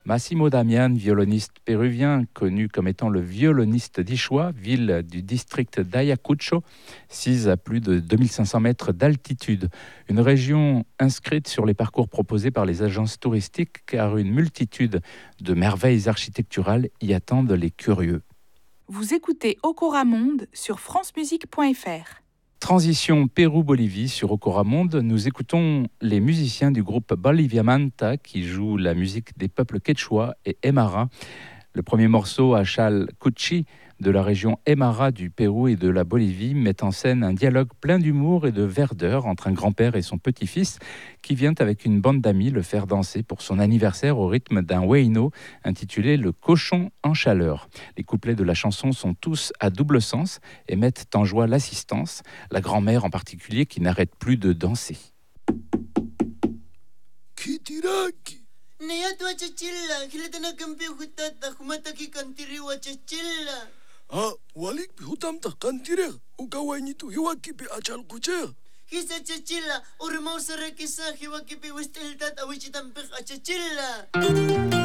Massimo Damian, violoniste péruvien, connu comme étant le violoniste d'Ichoa, ville du district d'Ayacucho, sise à plus de 2500 mètres d'altitude. Une région inscrite sur les parcours proposés par les agences touristiques, car une multitude de merveilles architecturales y attendent les curieux. Vous écoutez Okora Monde sur francemusique.fr. Transition Pérou-Bolivie sur Okora Monde, nous écoutons les musiciens du groupe Bolivia Manta qui jouent la musique des peuples quechua et Aymara. Le premier morceau, Achal Cuchi, de la région Aymara du Pérou et de la Bolivie, met en scène un dialogue plein d'humour et de verdeur entre un grand-père et son petit-fils qui vient avec une bande d'amis le faire danser pour son anniversaire au rythme d'un huayno intitulé Le cochon en chaleur. Les couplets de la chanson sont tous à double sens et mettent en joie l'assistance, la grand-mère en particulier qui n'arrête plus de danser. Kitiraki. Neyat wachachilla, kiletana kampi hutata, humataki kantiri wachachilla. Walik hutamta kantire, ukawainitu hiwakipi achal kucher. Kisa chachilla, urmausara kisa hiwakipi wistiltat awichitampik achachilla.